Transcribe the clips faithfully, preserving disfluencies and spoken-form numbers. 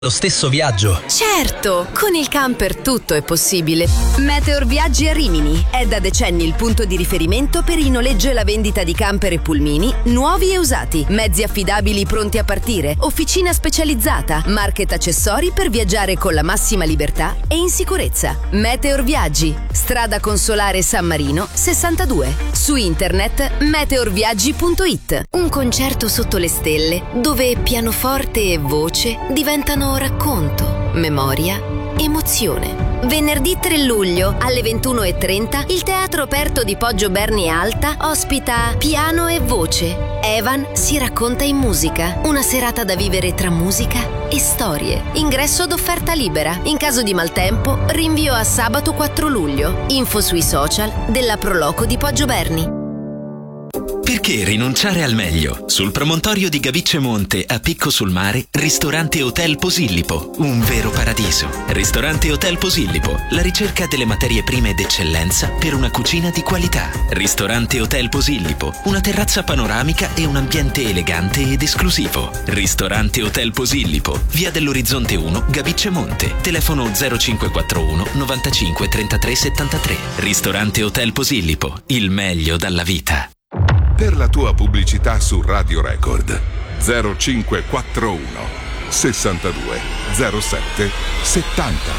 Lo stesso viaggio. Certo, con il camper tutto è possibile. Meteor Viaggi a Rimini è da decenni il punto di riferimento per il noleggio e la vendita di camper e pulmini nuovi e usati, mezzi affidabili pronti a partire, officina specializzata, market accessori per viaggiare con la massima libertà e in sicurezza. Meteor Viaggi, strada Consolare San Marino sessantadue. Su internet meteorviaggi punto it. Un concerto sotto le stelle dove pianoforte e voce diventano racconto, memoria, emozione. Venerdì tre luglio alle ventuno e trenta il Teatro Aperto di Poggio Berni Alta ospita Piano e Voce. Evan si racconta in musica. Una serata da vivere tra musica e storie. Ingresso ad offerta libera. In caso di maltempo, rinvio a sabato quattro luglio. Info sui social della Proloco di Poggio Berni. Perché rinunciare al meglio? Sul promontorio di Gabicce Monte, a Picco sul Mare, Ristorante Hotel Posillipo, un vero paradiso. Ristorante Hotel Posillipo, la ricerca delle materie prime d'eccellenza per una cucina di qualità. Ristorante Hotel Posillipo, una terrazza panoramica e un ambiente elegante ed esclusivo. Ristorante Hotel Posillipo, via dell'Orizzonte uno, Gabicce Monte, telefono zero cinque quattro uno novantacinque trentatré settantatré. Ristorante Hotel Posillipo, il meglio dalla vita. Per la tua pubblicità su Radio Record zero cinque quattro uno sessantadue zero sette settanta.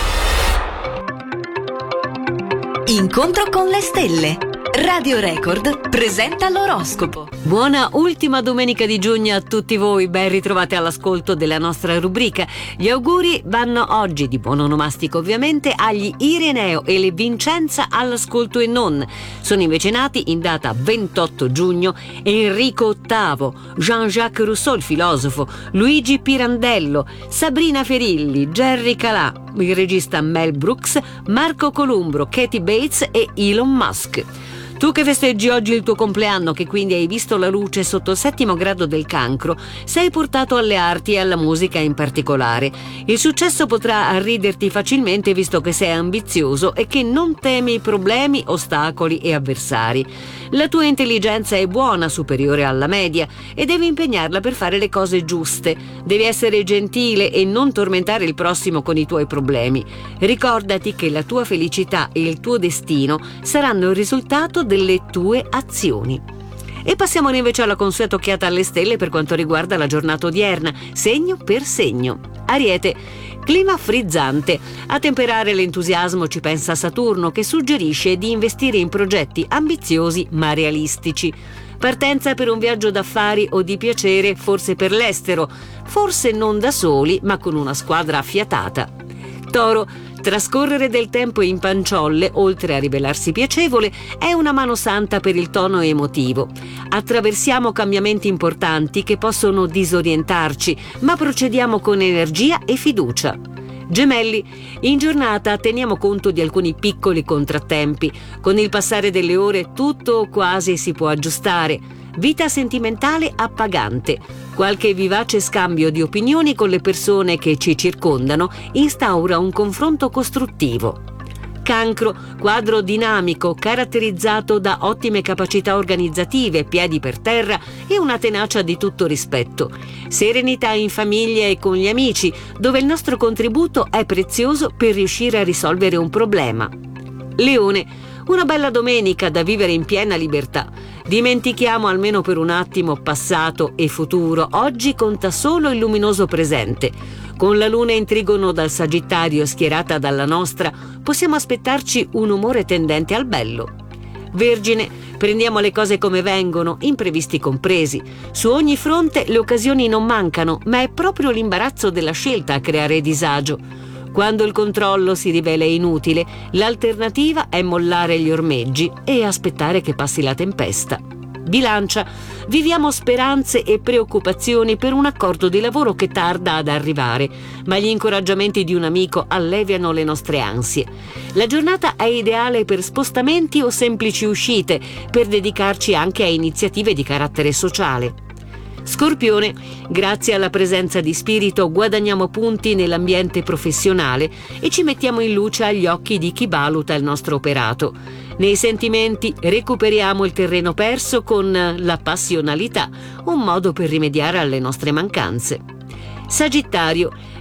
Incontro con le stelle. Radio Record presenta l'oroscopo. Buona ultima domenica di giugno a tutti voi, ben ritrovati all'ascolto della nostra rubrica. Gli auguri vanno oggi, di buon onomastico ovviamente, agli Ireneo e le Vincenza all'ascolto e non. Sono invece nati in data ventotto giugno Enrico ottavo, Jean-Jacques Rousseau il filosofo, Luigi Pirandello, Sabrina Ferilli, Jerry Calà, il regista Mel Brooks, Marco Columbro, Katie Bates e Elon Musk. Tu che festeggi oggi il tuo compleanno, che quindi hai visto la luce sotto il settimo grado del Cancro, sei portato alle arti e alla musica in particolare. Il successo potrà arriderti facilmente visto che sei ambizioso e che non temi problemi, ostacoli e avversari. La tua intelligenza è buona, superiore alla media, e devi impegnarla per fare le cose giuste. Devi essere gentile e non tormentare il prossimo con i tuoi problemi. Ricordati che la tua felicità e il tuo destino saranno il risultato delle tue azioni. E passiamo invece alla consueta occhiata alle stelle per quanto riguarda la giornata odierna, segno per segno. Ariete, clima frizzante. A temperare l'entusiasmo ci pensa Saturno, che suggerisce di investire in progetti ambiziosi ma realistici. Partenza per un viaggio d'affari o di piacere, forse per l'estero, forse non da soli ma con una squadra affiatata. Toro, trascorrere del tempo in panciolle, oltre a rivelarsi piacevole, è una mano santa per il tono emotivo. Attraversiamo cambiamenti importanti che possono disorientarci, ma procediamo con energia e fiducia. Gemelli, in giornata teniamo conto di alcuni piccoli contrattempi. Con il passare delle ore tutto o quasi si può aggiustare. Vita sentimentale appagante. Qualche vivace scambio di opinioni con le persone che ci circondano instaura un confronto costruttivo. Cancro, quadro dinamico caratterizzato da ottime capacità organizzative, piedi per terra e una tenacia di tutto rispetto. Serenità in famiglia e con gli amici, dove il nostro contributo è prezioso per riuscire a risolvere un problema. Leone, una bella domenica da vivere in piena libertà. Dimentichiamo almeno per un attimo passato e futuro. Oggi conta solo il luminoso presente. Con la luna in trigono dal Sagittario schierata dalla nostra, possiamo aspettarci un umore tendente al bello. Vergine, prendiamo le cose come vengono, imprevisti compresi. Su ogni fronte le occasioni non mancano, ma è proprio l'imbarazzo della scelta a creare disagio. Quando il controllo si rivela inutile, l'alternativa è mollare gli ormeggi e aspettare che passi la tempesta. Bilancia, viviamo speranze e preoccupazioni per un accordo di lavoro che tarda ad arrivare, ma gli incoraggiamenti di un amico alleviano le nostre ansie. La giornata è ideale per spostamenti o semplici uscite, per dedicarci anche a iniziative di carattere sociale. Scorpione, grazie alla presenza di spirito guadagniamo punti nell'ambiente professionale e ci mettiamo in luce agli occhi di chi valuta il nostro operato. Nei sentimenti recuperiamo il terreno perso con la passionalità, un modo per rimediare alle nostre mancanze. Sagittario,